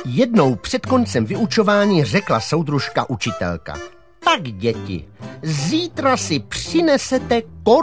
Jednou před koncem vyučování řekla soudružka učitelka: tak děti, zítra si přinesete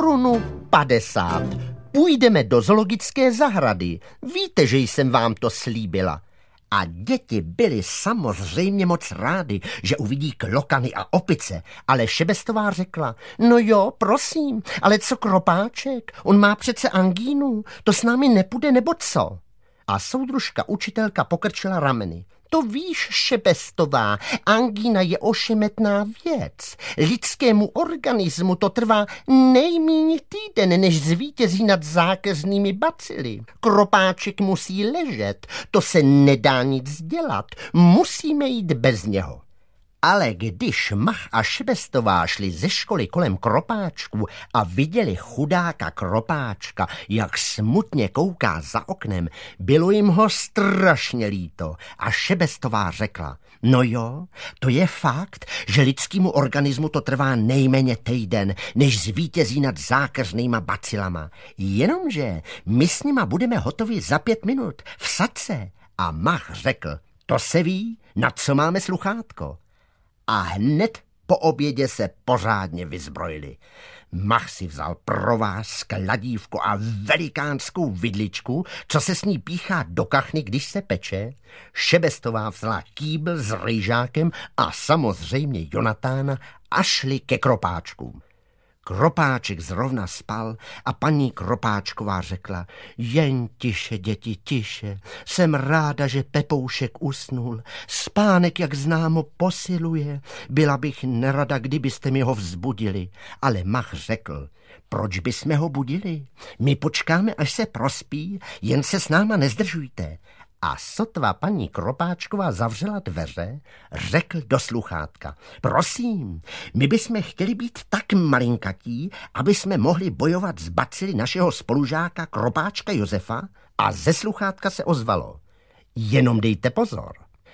1,50 Kč. Půjdeme do zoologické zahrady. Víte, že jsem vám to slíbila. A děti byly samozřejmě moc rády, že uvidí klokany a opice, ale Šebestová řekla: no jo, prosím, ale co Kropáček? On má přece angínu, to s námi nepůjde nebo co? A soudružka učitelka pokrčila rameny. To víš, Šebestová, angína je ošemetná věc. Lidskému organismu to trvá nejméně týden, než zvítězí nad zákeřnými bacily. Kropáček musí ležet, to se nedá nic dělat, musíme jít bez něho. Ale když Mach a Šebestová šli ze školy kolem Kropáčků a viděli chudáka Kropáčka, jak smutně kouká za oknem, bylo jim ho strašně líto a Šebestová řekla: no jo, to je fakt, že lidskému organismu to trvá nejméně týden, než zvítězí nad zákeřnýma bacilama. Jenomže my s nima budeme hotovi za 5 minut, vsaď se. A Mach řekl: to se ví, na co máme sluchátko. A hned po obědě se pořádně vyzbrojili. Mach si vzal provaz, kladívko a velikánskou vidličku, co se s ní píchá do kachny, když se peče. Šebestová vzala kýbl s rejžákem a samozřejmě Jonatána a šli ke Kropáčkům. Kropáček zrovna spal a paní Kropáčková řekla: jen tiše, děti, tiše. Jsem ráda, že Pepoušek usnul. Spánek, jak známo, posiluje. Byla bych nerada, kdybyste mi ho vzbudili. Ale Mach řekl: proč bychom ho budili? My počkáme, až se prospí, jen se s náma nezdržujte. A sotva paní Kropáčková zavřela dveře, řekl do sluchátka: prosím, my bychom chtěli být tak malinkatí, aby jsme mohli bojovat s bacily našeho spolužáka Kropáčka Josefa. A ze sluchátka se ozvalo: jenom dejte pozor,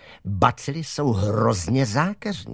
bacily jsou hrozně zákeřní.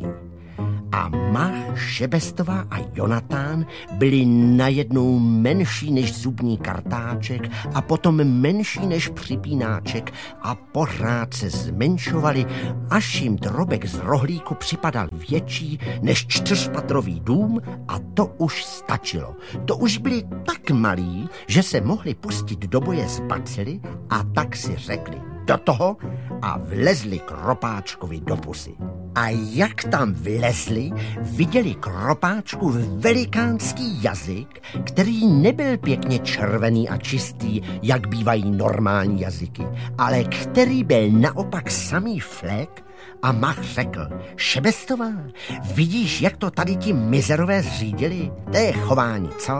A Mach, Šebestová a Jonatán byli najednou menší než zubní kartáček a potom menší než připínáček a pořád se zmenšovali, až jim drobek z rohlíku připadal větší než 4patrový dům a to už stačilo. To už byli tak malí, že se mohli pustit do boje s bacily a tak si řekli: do toho, a vlezli Kropáčkovi do pusy. A jak tam vlezli, viděli Kropáčkův velikánský jazyk, který nebyl pěkně červený a čistý, jak bývají normální jazyky, ale který byl naopak samý flek. A Mach řekl: Šebestová, vidíš, jak to tady ti mizerové zřídili? To je chování, co?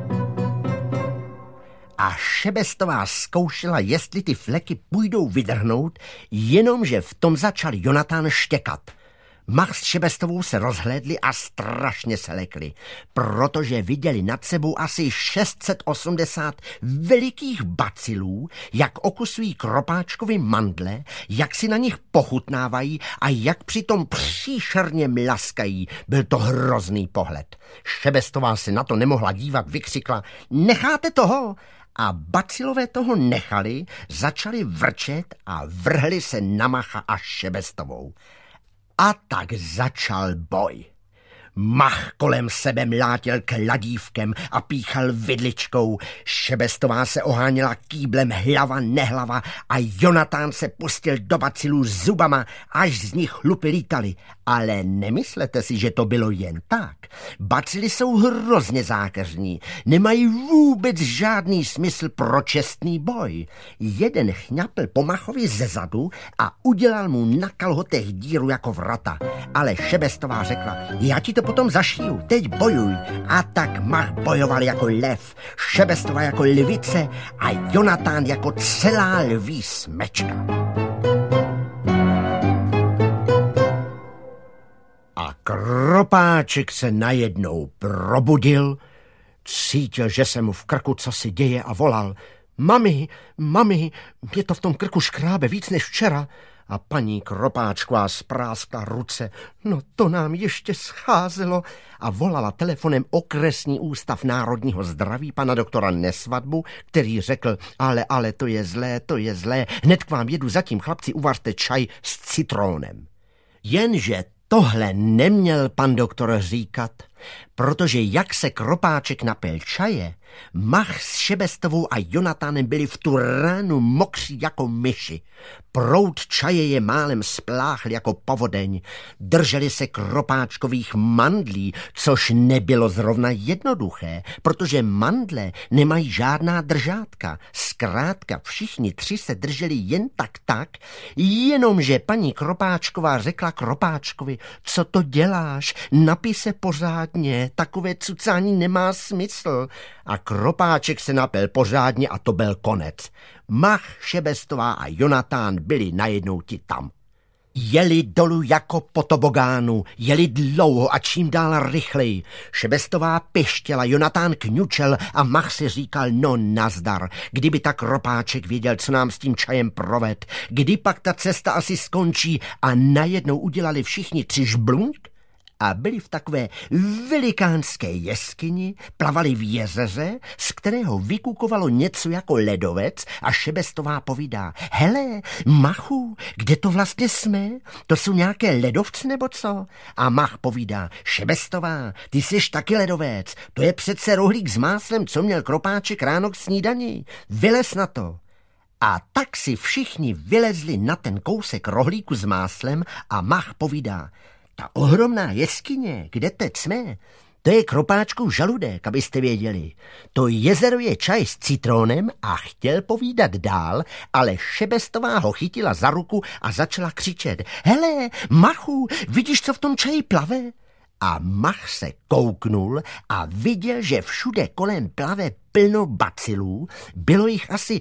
A Šebestová zkoušela, jestli ty fleky půjdou vydrhnout, jenomže v tom začal Jonatán štěkat. Mach s Šebestovou se rozhlédli a strašně se lekli, protože viděli nad sebou asi 680 velikých bacilů, jak okusují Kropáčkovi mandle, jak si na nich pochutnávají a jak přitom příšerně mlaskají. Byl to hrozný pohled. Šebestová se na to nemohla dívat, vykřikla: necháte toho? A bacilové toho nechali, začali vrčet a vrhli se na Macha a Šebestovou. A tak začal boj. Mach kolem sebe mlátil kladívkem a píchal vidličkou. Šebestová se oháněla kýblem hlava nehlava a Jonatán se pustil do bacilů zubama, až z nich chlupy lítaly. Ale nemyslete si, že to bylo jen tak. Bacily jsou hrozně zákeřní, nemají vůbec žádný smysl pro čestný boj. Jeden chňapl po Machovi zezadu a udělal mu na kalhotech díru jako vrata. Ale Šebestová řekla: já ti to potom zašiju, teď bojuj. A tak Mach bojoval jako lev, Šebestová jako lvice a Jonatán jako celá lví smečka. A Kropáček se najednou probudil, cítil, že se mu v krku cosi děje a volal: Mami, mě to v tom krku škrábe víc než včera. A paní Kropáčková spráskla ruce. No to nám ještě scházelo. A volala telefonem okresní ústav národního zdraví pana doktora Nesvadbu, který řekl, ale to je zlé. Hned k vám jedu, zatím chlapci uvařte čaj s citrónem. Jenže tohle neměl pan doktor říkat, protože jak se Kropáček napil čaje, Mach s Šebestovou a Jonatánem byli v tu ránu mokří jako myši. Proud čaje je málem spláchl jako povodeň. Drželi se Kropáčkových mandlí, což nebylo zrovna jednoduché, protože mandle nemají žádná držátka. Zkrátka všichni tři se drželi jen tak, jenomže paní Kropáčková řekla Kropáčkovi, co to děláš, napij se pořádně, takové cucání nemá smysl. A Kropáček se napil pořádně a to byl konec. Mach, Šebestová a Jonatán byli najednou ti tam. Jeli dolů jako po tobogánu, jeli dlouho a čím dál rychleji. Šebestová pištěla, Jonatán kňučel a Mach si říkal, no nazdar, kdyby tak Kropáček věděl, co nám s tím čajem proved, kdy pak ta cesta asi skončí a najednou udělali všichni tři žblunk a byli v takové velikánské jeskyni, plavali v jezeře, z kterého vykukovalo něco jako ledovec a Šebestová povídá, hele, Machu, kde to vlastně jsme? To jsou nějaké ledovce nebo co? A Mach povídá, Šebestová, ty jsi taky ledovec, to je přece rohlík s máslem, co měl Kropáček ráno k snídani. Vylez na to. A tak si všichni vylezli na ten kousek rohlíku s máslem a Mach povídá, ta ohromná jeskyně, kde teď jsme, to je Kropáčkův žaludek, abyste věděli. To jezero je čaj s citrónem a chtěl povídat dál, ale Šebestová ho chytila za ruku a začala křičet. Hele, Machu, vidíš, co v tom čaji plave? A Mach se kouknul a viděl, že všude kolem plave plno bacilů, bylo jich asi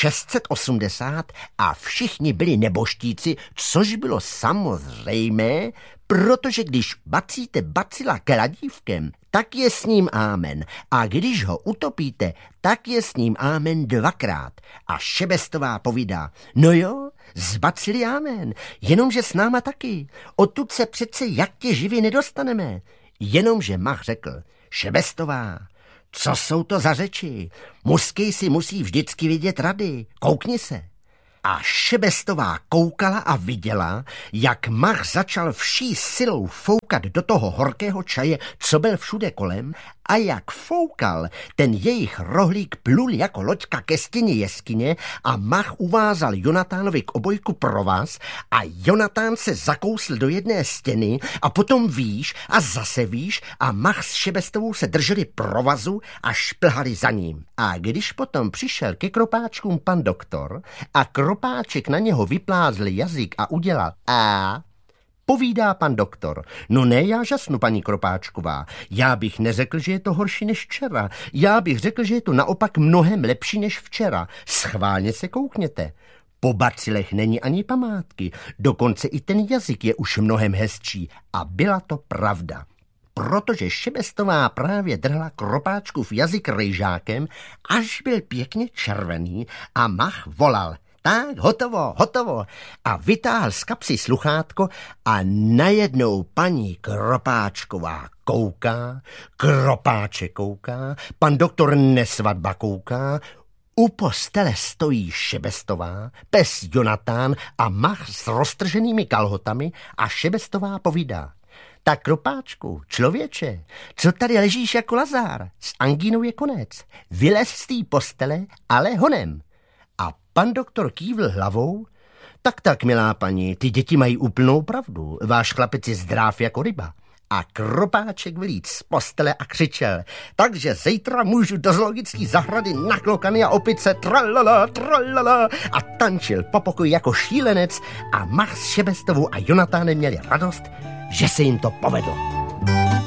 680 a všichni byli neboštíci, což bylo samozřejmé, protože když bacíte bacila kladívkem, tak je s ním ámen. A když ho utopíte, tak je s ním ámen dvakrát. A Šebestová povídá, no jo, z bacily ámen, jenomže s náma taky. Odtud se přece jak tě živě nedostaneme. Jenomže Mach řekl, Šebestová, co jsou to za řeči? Mužský si musí vždycky vidět rady. Koukni se. A Šebestová koukala a viděla, jak Mach začal vší silou foukat do toho horkého čaje, co byl všude kolem, a jak foukal, ten jejich rohlík plul jako loďka ke stěně jeskyně a Mach uvázal Jonatánovi k obojku provaz a Jonatán se zakousl do jedné stěny a potom výš a zase výš a Mach s Šebestovou se drželi provazu a šplhali za ním. A když potom přišel ke Kropáčkům pan doktor a Kropáček na něho vyplázl jazyk a udělal a... Povídá pan doktor, no ne, já žasnu, paní Kropáčková, já bych neřekl, že je to horší než včera, já bych řekl, že je to naopak mnohem lepší než včera, schválně se koukněte. Po bacilech není ani památky, dokonce i ten jazyk je už mnohem hezčí a byla to pravda. Protože Šebestová právě drhla Kropáčkův jazyk rejžákem, až byl pěkně červený a Mach volal. Tak, hotovo. A vytáhl z kapsy sluchátko a najednou paní Kropáčková kouká, Kropáček kouká, pan doktor Nesvadba kouká, u postele stojí Šebestová, pes Jonatán a Mach s roztrženými kalhotami a Šebestová povídá. Tak Kropáčku, člověče, co tady ležíš jako Lazár? S angínou je konec. Vylez z té postele, ale honem. A pan doktor kývl hlavou. Tak, milá paní, ty děti mají úplnou pravdu. Váš chlapec je zdráv jako ryba. A Kropáček vylít z postele a křičel. Takže zítra můžu do zoologické zahrady na klokany a opice tralala, tralala. A tančil po pokoji jako šílenec a Mach s Šebestovou a Jonatánem měli radost, že se jim to povedlo.